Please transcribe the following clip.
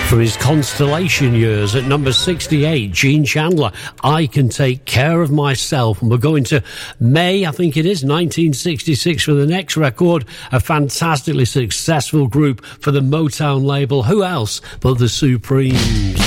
For his Constellation years at number 68, Gene Chandler, I Can Take Care of Myself. And we're going to May, I think it is, 1966 for the next record, a fantastically successful group for the Motown label. Who else but the Supremes?